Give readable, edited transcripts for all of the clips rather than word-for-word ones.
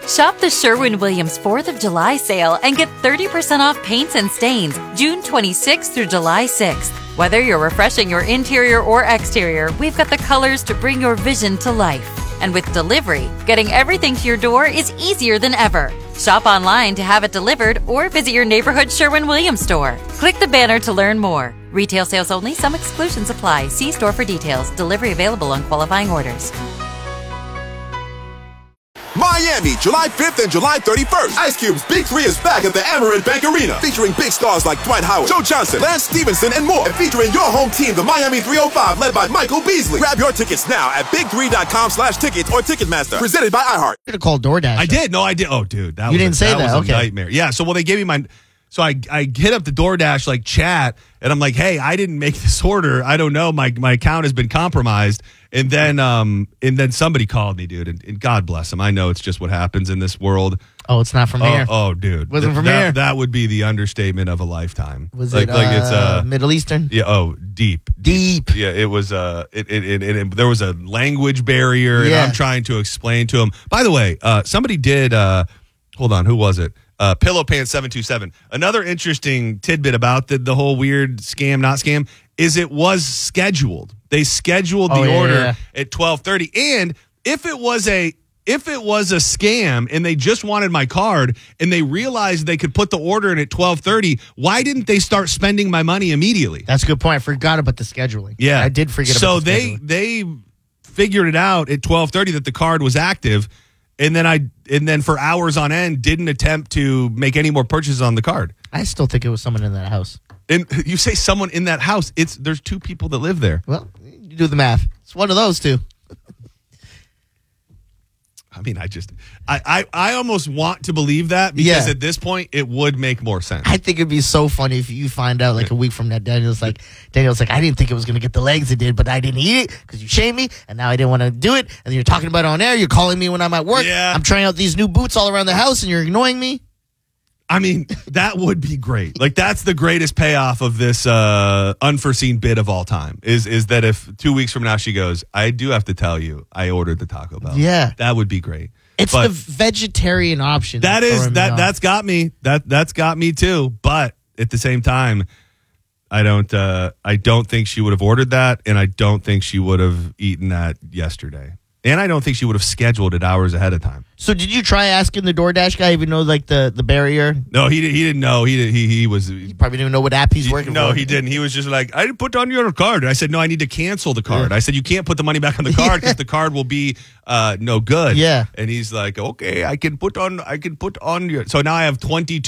Shop the Sherwin-Williams 4th of July sale and get 30% off paints and stains June 26th through July 6th. Whether you're refreshing your interior or exterior, we've got the colors to bring your vision to life. And with delivery, getting everything to your door is easier than ever. Shop online to have it delivered or visit your neighborhood Sherwin-Williams store. Click the banner to learn more. Retail sales only. Some exclusions apply. See store for details. Delivery available on qualifying orders. Miami, July 5th and July 31st. Ice Cube's Big 3 is back at the Amerant Bank Arena, featuring big stars like Dwight Howard, Joe Johnson, Lance Stevenson, and more. And featuring your home team, the Miami 305, led by Michael Beasley. Grab your tickets now at big3.com/tickets or Ticketmaster. Presented by iHeart. You could have called DoorDash. I did. No, I did. Oh, dude. That you didn't say that. Was okay. a nightmare. Yeah. So, they gave me my... So I hit up the DoorDash like chat, and I'm like, hey, I didn't make this order. I don't know. My account has been compromised. And then somebody called me, dude. And God bless him. I know it's just what happens in this world. Oh, it's not from here. Oh, dude. Wasn't from here. That would be the understatement of a lifetime. Was it's Middle Eastern? Yeah. Oh, deep. Yeah. It was. There was a language barrier, and I'm trying to explain to him. By the way, somebody did. Hold on. Who was it? Pillow Pants 727. Another interesting tidbit about the whole weird scam, not scam, is it was scheduled. They scheduled the order at 12:30. And if it was a scam and they just wanted my card and they realized they could put the order in at 12:30, why didn't they start spending my money immediately? That's a good point. I forgot about the scheduling. Yeah, I did forget about the scheduling. So they figured it out at 12:30 that the card was active. And then for hours on end, didn't attempt to make any more purchases on the card. I still think it was someone in that house. And you say someone in that house, there's two people that live there. Well, you do the math. It's one of those two. I mean, I almost want to believe that because at this point it would make more sense. I think it'd be so funny if you find out like a week from now, Daniel's like, I didn't think it was going to get the legs it did, but I didn't eat it because you shamed me, and now I didn't want to do it, and you're talking about it on air, you're calling me when I'm at work, I'm trying out these new boots all around the house, and you're ignoring me. I mean, that would be great. Like, that's the greatest payoff of this unforeseen bid of all time is that if 2 weeks from now she goes, I do have to tell you, I ordered the Taco Bell. Yeah. That would be great. It's the vegetarian option. That's got me. That's got me too. But at the same time, I don't think she would have ordered that, and I don't think she would have eaten that yesterday. And I don't think she would have scheduled it hours ahead of time. So did you try asking the DoorDash guy even know like the barrier? No, he didn't know. He probably didn't even know what app he's working for. No, he didn't. He was just like, I didn't put on your card. I said, no, I need to cancel the card. I said, you can't put the money back on the card because the card will be no good. Yeah. And he's like, okay, I can put on your. So now I have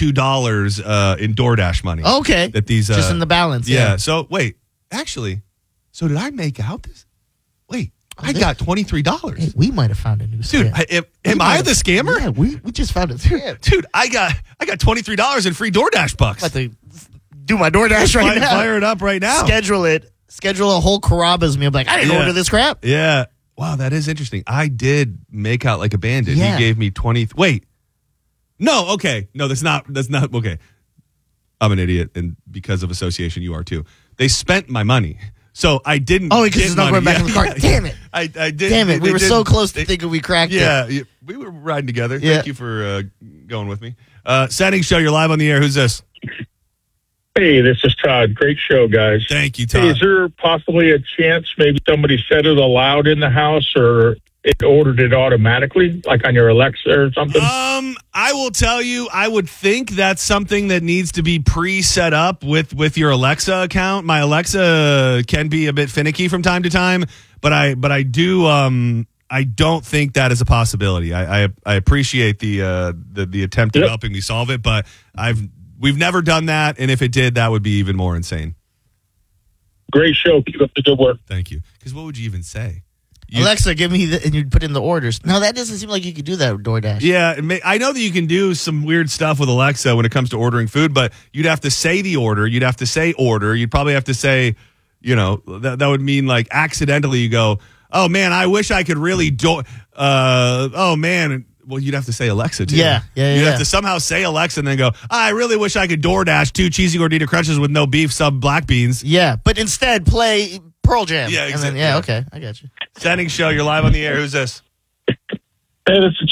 $22 in DoorDash money. Okay. That these just in the balance. Yeah. So wait, actually, so did I make out this? Wait. I got $23. Hey, we might have found a new scam. Dude, am I the scammer? Yeah, we just found a scam. Dude, I got $23 in free DoorDash bucks. I'm about to do my DoorDash right now. Fire it up right now. Schedule it. Schedule a whole Carrabba's meal. Like, I didn't order this crap. Yeah. Wow, that is interesting. I did make out like a bandit. Yeah. He gave me 20. Wait. No, okay. No, that's not okay. I'm an idiot, and because of association, you are too. They spent my money. So I didn't. Oh, because it's not going back in the car. Damn it! I did. Damn it! We were so close to thinking we cracked it. Yeah, we were riding together. Thank you for going with me. Setting show. You're live on the air. Who's this? Hey, this is Todd. Great show, guys. Thank you, Todd. Hey, is there possibly a chance maybe somebody set it aloud in the house or it ordered it automatically, like on your Alexa or something? I will tell you, I would think that's something that needs to be pre-set up with your Alexa account. My Alexa can be a bit finicky from time to time, but I do I don't think that is a possibility. I appreciate the attempt at helping me solve it, but we've never done that, and if it did, that would be even more insane. Great show. Keep up the good work. Thank you. Because what would you even say? Alexa, give me and you'd put in the orders. No, that doesn't seem like you could do that with DoorDash. Yeah, I know that you can do some weird stuff with Alexa when it comes to ordering food, but you'd have to say the order. You'd have to say order. You'd probably have to say, that would mean like accidentally you go, oh man, I wish I could really oh man. Well, you'd have to say Alexa too. Yeah. You'd have to somehow say Alexa and then go, I really wish I could DoorDash 2 cheesy gordita crunches with no beef, sub black beans. Yeah, but instead play Pearl Jam. Yeah, exactly. And then, okay, I got you. Setting show, you're live on the air. Who's this? Hey, this is